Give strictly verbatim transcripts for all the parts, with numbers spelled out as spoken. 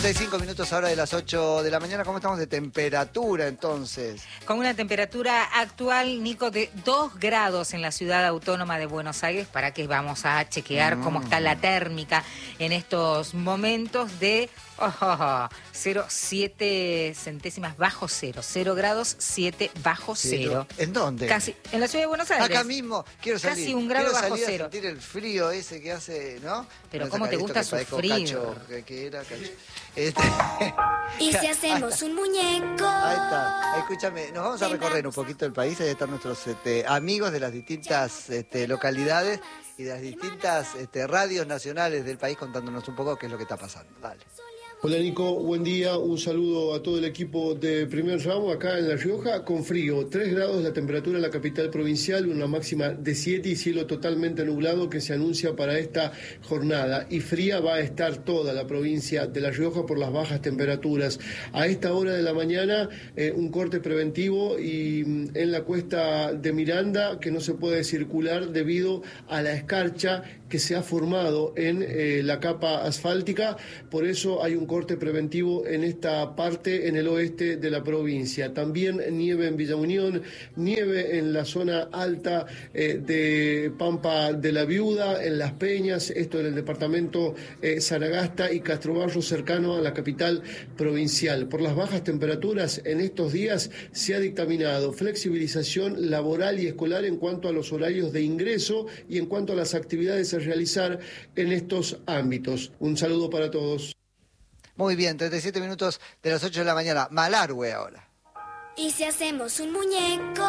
treinta y cinco minutos ahora de las ocho de la mañana. ¿Cómo estamos de temperatura entonces? Con una temperatura actual, Nico, de dos grados en la ciudad autónoma de Buenos Aires. ¿Para qué vamos a chequear mm. cómo está la térmica en estos momentos? De oh, oh, oh, cero coma siete centésimas bajo cero. cero grados, siete bajo cero. ¿En dónde? Casi, en la ciudad de Buenos Aires. Acá mismo. Quiero salir. Casi un grado quiero bajo salir cero. A sentir el frío ese que hace, ¿no? Pero no ¿cómo te gusta sufrir? Cacho, que, que era cacho. Este... ¿Y si hacemos un muñeco? Ahí está. Escúchame, nos vamos a recorrer un poquito el país. Ahí están nuestros este, amigos de las distintas este, localidades y de las distintas este, radios nacionales del país contándonos un poco qué es lo que está pasando. Dale. Hola Nico, buen día, un saludo a todo el equipo de Primer Ramo acá en La Rioja, con frío, tres grados la temperatura en la capital provincial, una máxima de siete y cielo totalmente nublado que se anuncia para esta jornada, y fría va a estar toda la provincia de La Rioja por las bajas temperaturas. A esta hora de la mañana eh, un corte preventivo y mm, en la cuesta de Miranda que no se puede circular debido a la escarcha que se ha formado en eh, la capa asfáltica, por eso hay un corte preventivo en esta parte, en el oeste de la provincia. También nieve en Villa Unión, nieve en la zona alta eh, de Pampa de la Viuda, en Las Peñas, esto en el departamento eh, Saragasta y Castrobarro, cercano a la capital provincial. Por las bajas temperaturas, en estos días se ha dictaminado flexibilización laboral y escolar en cuanto a los horarios de ingreso y en cuanto a las actividades a realizar en estos ámbitos. Un saludo para todos. Muy bien, treinta y siete minutos de las ocho de la mañana. Malargüe ahora. ¿Y si hacemos un muñeco?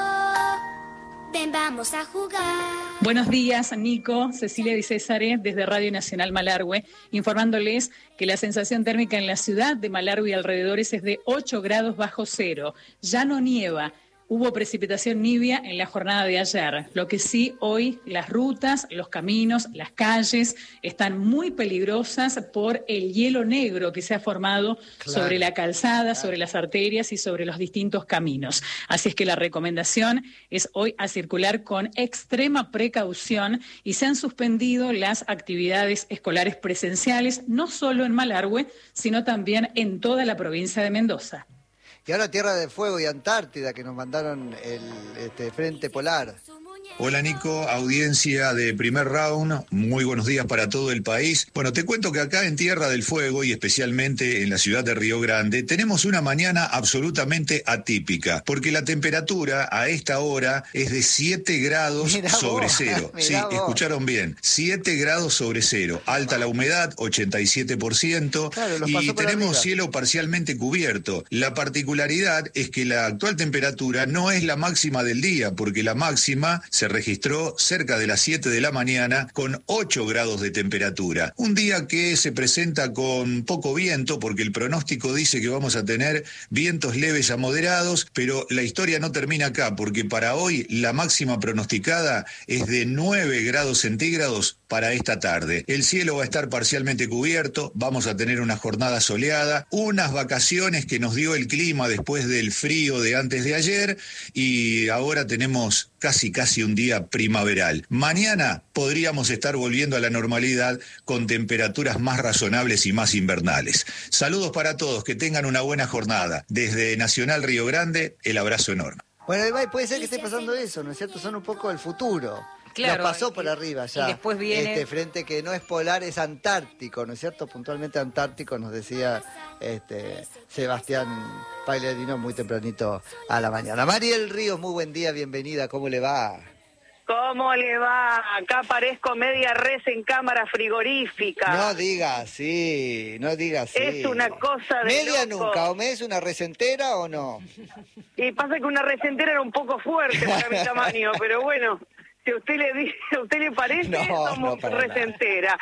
Ven, vamos a jugar. Buenos días, Nico, Cecilia Di Césare, desde Radio Nacional Malargüe, informándoles que la sensación térmica en la ciudad de Malargüe y alrededores es de ocho grados bajo cero. Ya no nieva. Hubo precipitación nibia en la jornada de ayer, lo que sí hoy las rutas, los caminos, las calles están muy peligrosas por el hielo negro que se ha formado claro, sobre la calzada, claro. sobre las arterias y sobre los distintos caminos. Así es que la recomendación es hoy a circular con extrema precaución y se han suspendido las actividades escolares presenciales, no solo en Malargüe, sino también en toda la provincia de Mendoza. Y ahora Tierra del Fuego y Antártida, que nos mandaron el este, Frente Polar. Hola Nico, audiencia de Primer Round, muy buenos días para todo el país. Bueno, te cuento que acá en Tierra del Fuego y especialmente en la ciudad de Río Grande tenemos una mañana absolutamente atípica, porque la temperatura a esta hora es de siete grados mirá sobre vos, cero. Sí, vos. Escucharon bien, siete grados sobre cero, alta la humedad, ochenta y siete por ciento, claro, y tenemos cielo parcialmente cubierto. La particularidad es que la actual temperatura no es la máxima del día, porque la máxima se registró cerca de las siete de la mañana con ocho grados de temperatura. Un día que se presenta con poco viento porque el pronóstico dice que vamos a tener vientos leves a moderados, pero la historia no termina acá porque para hoy la máxima pronosticada es de nueve grados centígrados para esta tarde. El cielo va a estar parcialmente cubierto, vamos a tener una jornada soleada, unas vacaciones que nos dio el clima después del frío de antes de ayer y ahora tenemos casi casi un día primaveral. Mañana podríamos estar volviendo a la normalidad con temperaturas más razonables y más invernales. Saludos para todos, que tengan una buena jornada. Desde Nacional Río Grande, el abrazo enorme. Bueno, puede ser que esté pasando eso, ¿no es cierto? Son un poco el futuro. Claro, nos pasó por arriba ya. Y después viene... Este frente que no es polar, es antártico, ¿no es cierto? Puntualmente antártico, nos decía este Sebastián Pagliarino muy tempranito a la mañana. Mariel Ríos, muy buen día, bienvenida, ¿cómo le va? ¿Cómo le va? Acá parezco media res en cámara frigorífica. No diga sí, no diga sí. Es una cosa de ¿Media loco. nunca? ¿O me es una res entera o no? Y pasa que una res entera era un poco fuerte para mi tamaño, pero bueno... Si a usted le dice, a usted le parece, no, somos no resentera.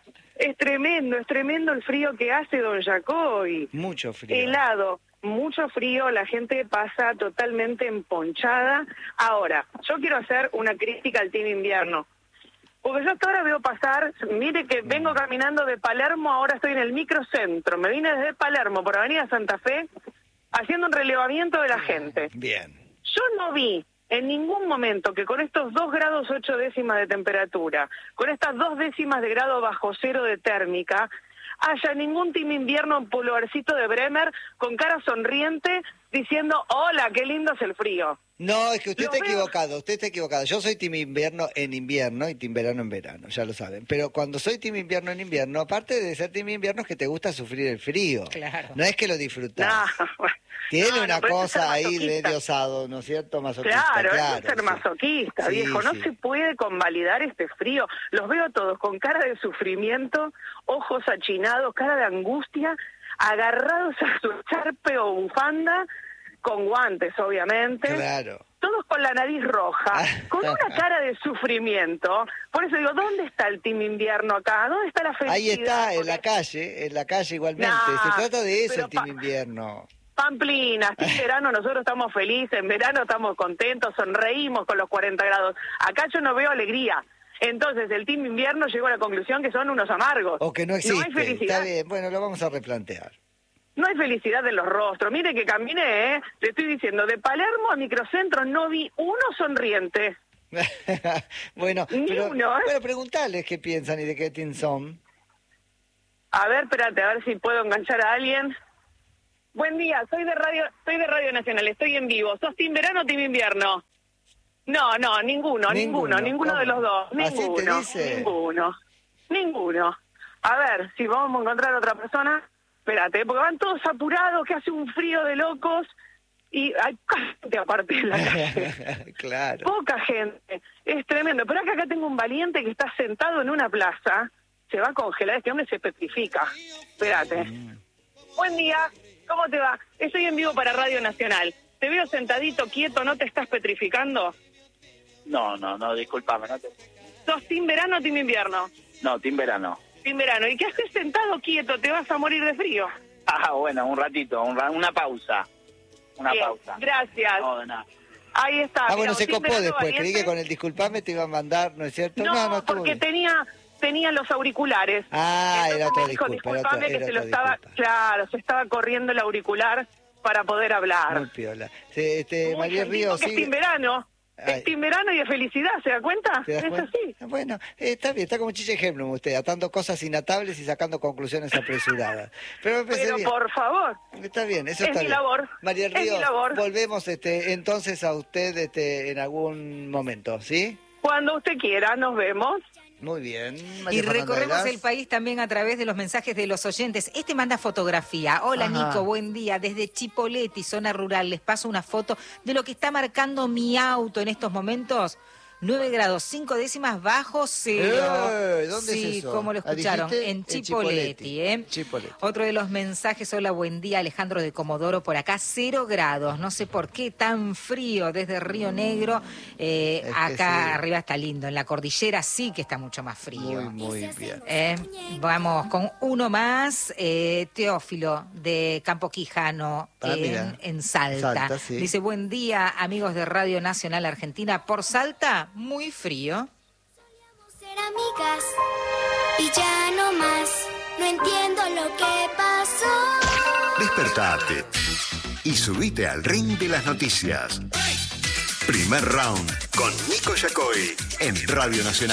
Es tremendo, es tremendo el frío que hace don Jacobi. Mucho frío. Helado, mucho frío, la gente pasa totalmente emponchada. Ahora, yo quiero hacer una crítica al team invierno. Porque yo hasta ahora veo pasar, mire que vengo caminando de Palermo, ahora estoy en el microcentro. Me vine desde Palermo por Avenida Santa Fe, haciendo un relevamiento de la gente. Bien. Yo no vi en ningún momento que con estos dos grados ocho décimas de temperatura, con estas dos décimas de grado bajo cero de térmica, haya ningún team invierno en pullovercito de Bremer con cara sonriente diciendo, hola, qué lindo es el frío. No, es que usted Lo está veo- equivocado, usted está equivocado. Yo soy team invierno en invierno y team verano en verano, ya lo saben. Pero cuando soy team invierno en invierno, aparte de ser team invierno, es que te gusta sufrir el frío. Claro. No es que lo disfrutás. No, bueno. Tiene No, no, una pero eso es ser cosa ahí masoquista. de osado, ¿no es cierto? Masoquista, Claro, claro. eso es ser sí. masoquista, Sí, viejo. No sí. se puede convalidar este frío. Los veo a todos con cara de sufrimiento, ojos achinados, cara de angustia, agarrados a su charpe o bufanda, con guantes, obviamente. Claro. Todos con la nariz roja, con una cara de sufrimiento. Por eso digo, ¿dónde está el team invierno acá? ¿Dónde está la felicidad? Ahí está, en Porque- la calle, en la calle igualmente. Nah, Se trata de eso pero el team pa- invierno. Pamplinas, en verano nosotros estamos felices, en verano estamos contentos, sonreímos con los cuarenta grados. Acá yo no veo alegría. Entonces el team invierno llegó a la conclusión que son unos amargos. O que no No existe. hay felicidad. Está bien, bueno, lo vamos a replantear. No hay felicidad en los rostros. Mire que caminé, ¿eh? Le estoy diciendo, de Palermo a Microcentro no vi uno sonriente. bueno, Ni pero, uno, ¿eh? bueno, preguntarles qué piensan y de qué team son. A ver, espérate, a ver si puedo enganchar a alguien. Buen día, soy de Radio, soy de Radio Nacional, estoy en vivo. ¿Sos team verano o team invierno? No, no, ninguno, ninguno, Ninguno, ninguno, ¿cómo? de los dos. ¿Así te Ninguno, dice? ninguno, ninguno. A ver, si vamos a encontrar a otra persona, espérate, porque van todos apurados, que hace un frío de locos y hay gente aparte de la calle. Claro. Poca gente, es tremendo. Pero acá, acá tengo un valiente que está sentado en una plaza, se va a congelar, este hombre se petrifica. Espérate. Mm. Buen día, ¿cómo te va? Estoy en vivo para Radio Nacional. Te veo sentadito, quieto, ¿no te estás petrificando? No, no, no, discúlpame, no te... ¿Sos team verano o team invierno? No, team verano. Team verano. ¿Y qué haces sentado quieto? ¿Te vas a morir de frío? Ah, bueno, un ratito, un ra- una pausa. Una Bien, pausa. gracias. No, de nada. Ahí está. Ah, mira, bueno, un se team copó verano después. Creí valiente. que con el disculpame te iba a mandar, ¿no es cierto? No, estuvo porque bien. tenía tenía los auriculares. Ah, Entonces era otra me dijo, disculpa, era disculpame otra- que era se lo otra estaba, disculpa. claro, se estaba corriendo el auricular para poder hablar. Muy piola. Sí, este, Muy María gentil, Ríos, porque es sigue- team verano. Ay. Es team verano y de felicidad, ¿se da cuenta? ¿Te das Es cuenta? así. Bueno, eh, está bien, está como Chiche Hemblum usted, atando cosas inatables y sacando conclusiones apresuradas. Pero me parece Pero bien. por favor. Está bien, eso Es está mi bien. labor, María es mi Ríos, labor. volvemos este, entonces a usted este, en algún momento, ¿sí? Cuando usted quiera, nos vemos. Muy bien. Y María Fernanda recorremos Velas. el país también a través de los mensajes de los oyentes. Este manda fotografía. Hola, Ajá. Nico, buen día. Desde Chipoleti, zona rural, les paso una foto de lo que está marcando mi auto en estos momentos. nueve grados, cinco décimas bajo cero. Eh, ¿dónde sí, es eso? como lo Ah, escucharon, dijiste, en en Chipoleti. Chipoleti. ¿eh? Chipoleti. Otro de los mensajes, hola, buen día, Alejandro de Comodoro, por acá, cero grados. No sé por qué tan frío desde Río Negro. Eh, Es que acá sí. arriba está lindo, en la cordillera sí que está mucho más frío. Muy, muy bien. Eh, vamos con uno más, eh, Teófilo de Campo Quijano Ah, mira. en, en Salta. Salta, sí. Dice, buen día amigos de Radio Nacional Argentina. Por Salta, muy frío. Ser amigas y ya no más. No entiendo lo que pasó. Despertate y subite al ring de las noticias. Primer round con Nico Yacoy en Radio Nacional.